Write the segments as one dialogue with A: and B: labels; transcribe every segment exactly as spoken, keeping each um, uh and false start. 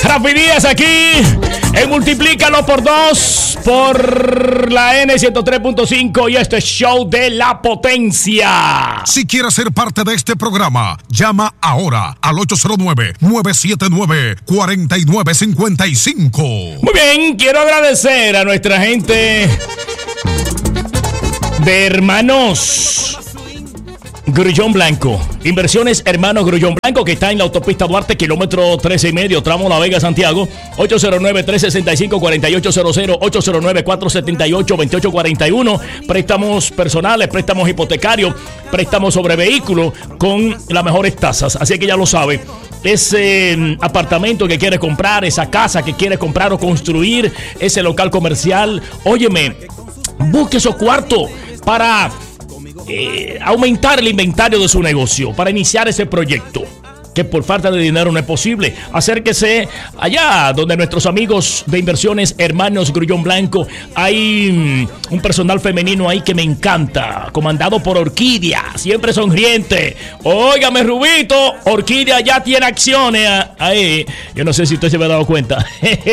A: Rafi Díaz aquí en Multiplícalo por dos por la N ciento tres punto cinco y este show de la potencia.
B: Si quieres ser parte de este programa, llama ahora al ocho cero nueve, nueve siete nueve, cuatro nueve cinco cinco.
A: Muy bien, quiero agradecer a nuestra gente de Hermanos Grullón Blanco, Inversiones Hermanos Grullón Blanco, que está en la autopista Duarte, kilómetro trece y medio, tramo La Vega, Santiago. Ocho cero nueve, tres seis cinco, cuatro ocho cero cero, ocho cero nueve, cuatro siete ocho, dos ocho cuatro uno. Préstamos personales, préstamos hipotecarios, préstamos sobre vehículos con las mejores tasas. Así que ya lo sabe. Ese eh, apartamento que quiere comprar, esa casa que quiere comprar o construir, ese local comercial, óyeme, busque esos cuartos para Eh, aumentar el inventario de su negocio, para iniciar ese proyecto que por falta de dinero no es posible. Acérquese allá donde nuestros amigos de Inversiones Hermanos Grullón Blanco. Hay mm, un personal femenino ahí que me encanta, comandado por Orquídea, siempre sonriente. Óigame, Rubito, Orquídea ya tiene acciones ahí. Yo no sé si usted se me ha dado cuenta.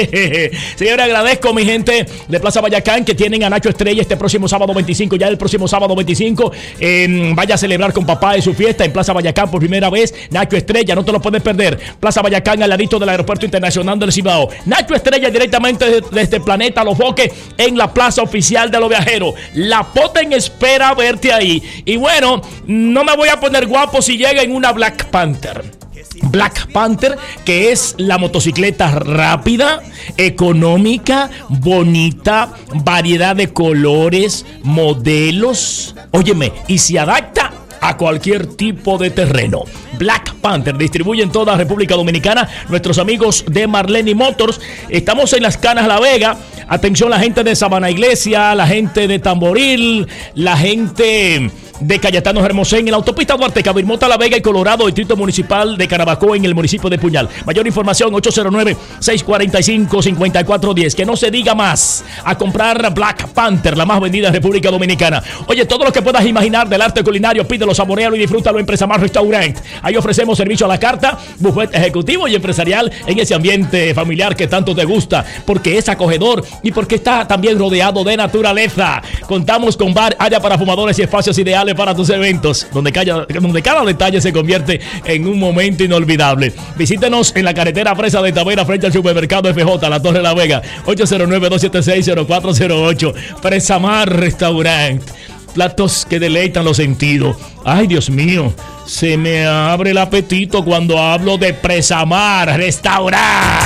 A: Señores, agradezco a mi gente de Plaza Bayacán que tienen a Nacho Estrella este próximo sábado veinticinco. Ya el próximo sábado veinticinco eh, vaya a celebrar con papá en su fiesta en Plaza Bayacán por primera vez. Nacho Estrella, no te lo puedes perder. Plaza Bayacán, al ladito del Aeropuerto Internacional del Cibao. Nacho Estrella directamente desde Planeta Los Boques en la plaza oficial de los viajeros. La Poten espera verte ahí. Y bueno, no me voy a poner guapo si llega en una Black Panther. Black Panther, que es la motocicleta rápida, económica, bonita, variedad de colores, modelos. Óyeme, y se adapta a cualquier tipo de terreno. Black Panther distribuye en toda República Dominicana nuestros amigos de Marleni Motors. Estamos en Las Canas, La Vega. Atención, la gente de Sabana Iglesia, la gente de Tamboril, la gente de Cayetano Hermosén, en la autopista Duarte, Cabirmota, La Vega y Colorado, distrito municipal de Carabacoa, en el municipio de Puñal. Mayor información, ocho cero nueve, seis cuatro cinco, cinco cuatro uno cero. Que no se diga más. A comprar Black Panther, la más vendida en República Dominicana. Oye, todo lo que puedas imaginar del arte culinario, pídelo, saborealo y disfrútalo en Presamar Restaurant. Ahí ofrecemos servicio a la carta, buffet ejecutivo y empresarial en ese ambiente familiar que tanto te gusta, porque es acogedor y porque está también rodeado de naturaleza. Contamos con bar, área para fumadores y espacios ideales para tus eventos, donde cada, donde cada detalle se convierte en un momento inolvidable. Visítenos en la carretera Fresa de Tavera frente al supermercado F J, La Torre La Vega, ocho cero nueve, dos siete seis, cero cuatro cero ocho. Presamar Restaurant. Platos que deleitan los sentidos. Ay, Dios mío, se me abre el apetito cuando hablo de Presamar Restaurant.